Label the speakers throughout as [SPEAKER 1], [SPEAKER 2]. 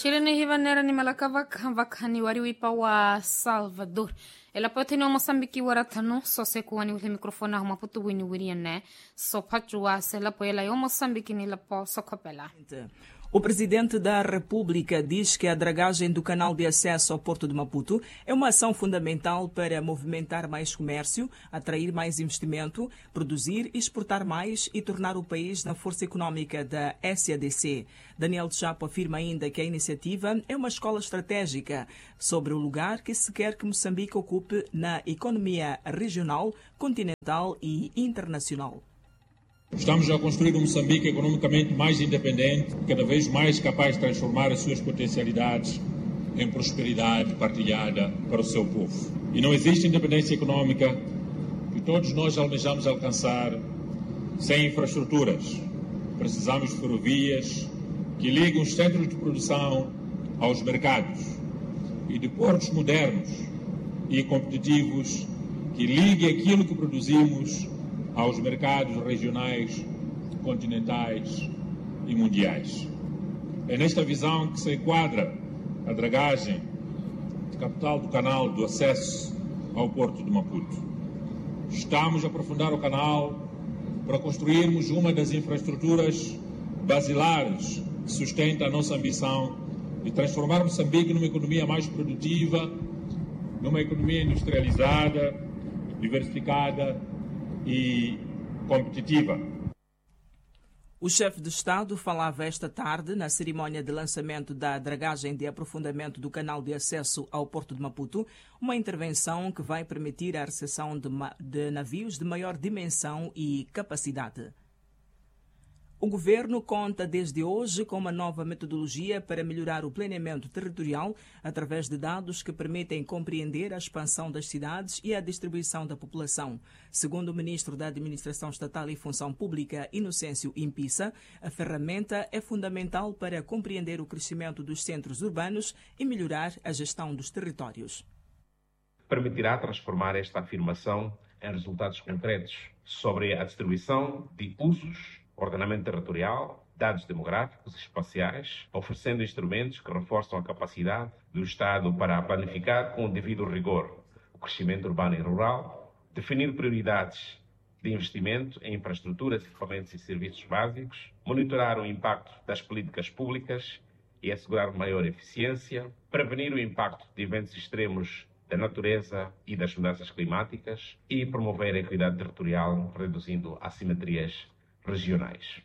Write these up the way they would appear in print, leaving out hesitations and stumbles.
[SPEAKER 1] Chilene hivanera ni malakavak havakhani wariwipa wa Salvador. Ela poti no Mosambiki waratano so sekuani ule mikrofona huma putu wini wiriane so pachua se la poela yo Mosambiki ni la po sokopela.
[SPEAKER 2] O presidente da República diz que a dragagem do canal de acesso ao Porto de Maputo é uma ação fundamental para movimentar mais comércio, atrair mais investimento, produzir e exportar mais e tornar o país na força econômica da SADC. Daniel Chapo afirma ainda que a iniciativa é uma escola estratégica sobre o lugar que se quer que Moçambique ocupe na economia regional, continental e internacional.
[SPEAKER 3] Estamos a construir um Moçambique economicamente mais independente, cada vez mais capaz de transformar as suas potencialidades em prosperidade partilhada para o seu povo. E não existe independência econômica que todos nós almejamos alcançar sem infraestruturas. Precisamos de ferrovias que liguem os centros de produção aos mercados e de portos modernos e competitivos que liguem aquilo que produzimos aos mercados regionais, continentais e mundiais. É nesta visão que se enquadra a dragagem de capital do canal do acesso ao Porto de Maputo. Estamos a aprofundar o canal para construirmos uma das infraestruturas basilares que sustenta a nossa ambição de transformar Moçambique numa economia mais produtiva, numa economia industrializada, diversificada e competitiva.
[SPEAKER 2] O chefe de Estado falava esta tarde na cerimónia de lançamento da dragagem de aprofundamento do canal de acesso ao Porto de Maputo, uma intervenção que vai permitir a recepção de navios de maior dimensão e capacidade. O governo conta desde hoje com uma nova metodologia para melhorar o planeamento territorial através de dados que permitem compreender a expansão das cidades e a distribuição da população. Segundo o ministro da Administração Estatal e Função Pública, Inocêncio Impissa, a ferramenta é fundamental para compreender o crescimento dos centros urbanos e melhorar a gestão dos territórios.
[SPEAKER 4] Permitirá transformar esta afirmação em resultados concretos sobre a distribuição de usos, ordenamento territorial, dados demográficos e espaciais, oferecendo instrumentos que reforçam a capacidade do Estado para planificar com o devido rigor o crescimento urbano e rural, definir prioridades de investimento em infraestruturas, equipamentos e serviços básicos, monitorar o impacto das políticas públicas e assegurar maior eficiência, prevenir o impacto de eventos extremos da natureza e das mudanças climáticas e promover a equidade territorial, reduzindo assimetrias regionais.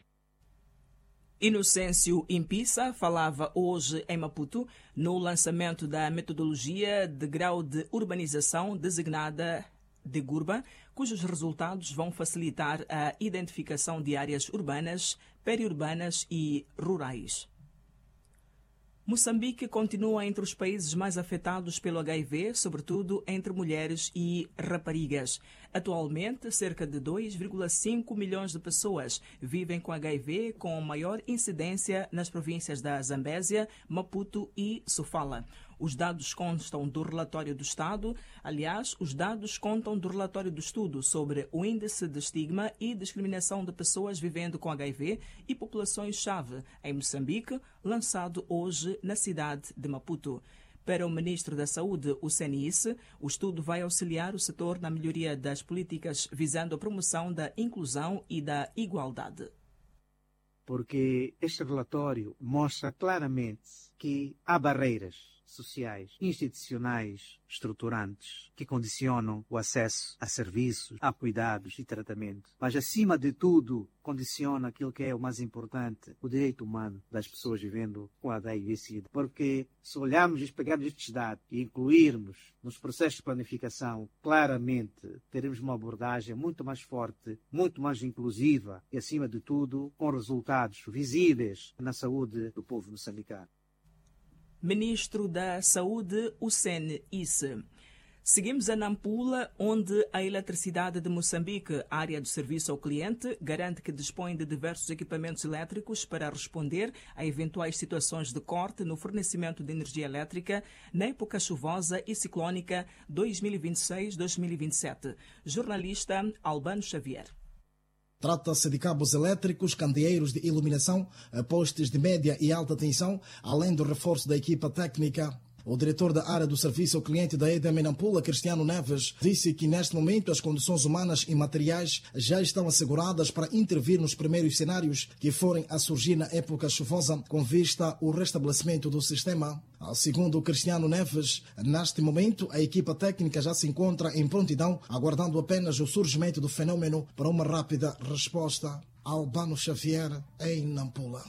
[SPEAKER 2] Inocêncio Impissa falava hoje em Maputo no lançamento da metodologia de grau de urbanização designada de GURBA, cujos resultados vão facilitar a identificação de áreas urbanas, periurbanas e rurais. Moçambique continua entre os países mais afetados pelo HIV, sobretudo entre mulheres e raparigas. Atualmente, cerca de 2,5 milhões de pessoas vivem com HIV, com maior incidência nas províncias da Zambésia, Maputo e Sofala. Os dados constam do relatório do Estado. Aliás, os dados contam do relatório do estudo sobre o índice de estigma e discriminação de pessoas vivendo com HIV e populações-chave em Moçambique, lançado hoje na cidade de Maputo. Para o ministro da Saúde, o CNIS, o estudo vai auxiliar o setor na melhoria das políticas visando a promoção da inclusão e da igualdade.
[SPEAKER 5] Porque este relatório mostra claramente que há barreiras sociais, institucionais, estruturantes, que condicionam o acesso a serviços, a cuidados e tratamento. Mas, acima de tudo, condiciona aquilo que é o mais importante, o direito humano das pessoas vivendo com HIV-Sida. Porque se olharmos e pegarmos estes dados e incluirmos nos processos de planificação, claramente teremos uma abordagem muito mais forte, muito mais inclusiva e, acima de tudo, com resultados visíveis na saúde do povo moçambicano.
[SPEAKER 2] Ministro da Saúde, Hussein Isse. Seguimos a Nampula, onde a Eletricidade de Moçambique, área de serviço ao cliente, garante que dispõe de diversos equipamentos elétricos para responder a eventuais situações de corte no fornecimento de energia elétrica na época chuvosa e ciclónica 2026-2027. Jornalista Albano Xavier.
[SPEAKER 6] Trata-se de cabos elétricos, candeeiros de iluminação, postes de média e alta tensão, além do reforço da equipa técnica. O diretor da área do serviço ao cliente da EDM em Nampula, Cristiano Neves, disse que neste momento as condições humanas e materiais já estão asseguradas para intervir nos primeiros cenários que forem a surgir na época chuvosa, com vista ao restabelecimento do sistema. Segundo Cristiano Neves, neste momento a equipa técnica já se encontra em prontidão, aguardando apenas o surgimento do fenômeno para uma rápida resposta. Albano Xavier, em Nampula.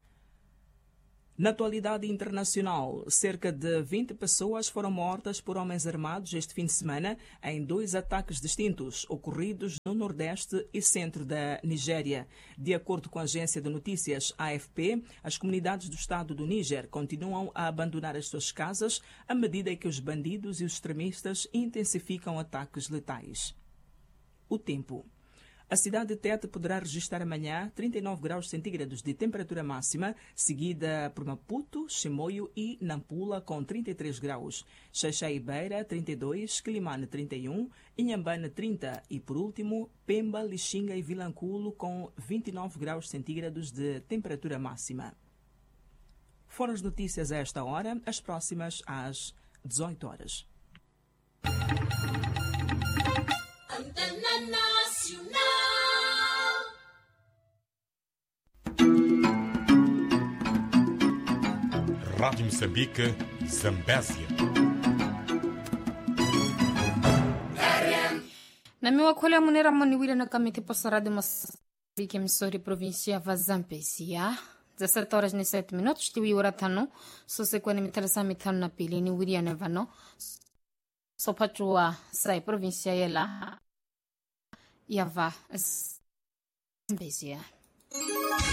[SPEAKER 2] Na atualidade internacional, cerca de 20 pessoas foram mortas por homens armados este fim de semana em 2 ataques distintos ocorridos no nordeste e centro da Nigéria. De acordo com a agência de notícias AFP, as comunidades do estado do Níger continuam a abandonar as suas casas à medida que os bandidos e os extremistas intensificam ataques letais. O tempo. A cidade de Tete poderá registrar amanhã 39 graus centígrados de temperatura máxima, seguida por Maputo, Chimoio e Nampula com 33 graus. Xaixai e Beira, 32, Quilimane, 31, Inhambane, 30 e, por último, Pemba, Lixinga e Vilanculo com 29 graus centígrados de temperatura máxima. Foram as notícias a esta hora, as próximas às 18 horas.
[SPEAKER 7] Antena Nacional.
[SPEAKER 8] Rádio Moçambique, Zambésia.
[SPEAKER 1] Na minha acolha maneira maniwira na kamiti passará de Moçambique, emissora província Zambésia. 17 horas e 7 minutos, tiwi ora tano, so se kwani mitarasa mitano na pili ni wiria nevano. So patrua sai província yela. Yava Zambésia.